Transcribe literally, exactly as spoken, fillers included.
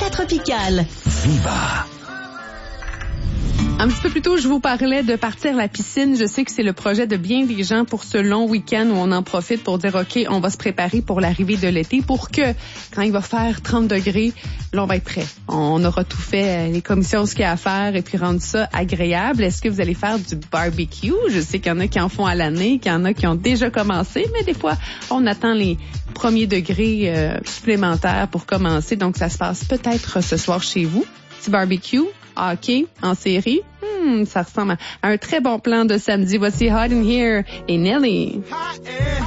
Viva Tropical. Viva. Un petit peu plus tôt, je vous parlais de partir à la piscine. Je sais que c'est le projet de bien des gens pour ce long week-end où on en profite pour dire, OK, on va se préparer pour l'arrivée de l'été pour que, quand il va faire trente degrés, là, on va être prêt. On aura tout fait, les commissions, ce qu'il y a à faire et puis rendre ça agréable. Est-ce que vous allez faire du barbecue? Je sais qu'il y en a qui en font à l'année, qu'il y en a qui ont déjà commencé, mais des fois, on attend les premiers degrés euh, supplémentaires pour commencer. Donc, ça se passe peut-être ce soir chez vous. Petit barbecue. Hockey en série, hmm, ça ressemble à un très bon plan de samedi. Voici Hot in Here et Nelly.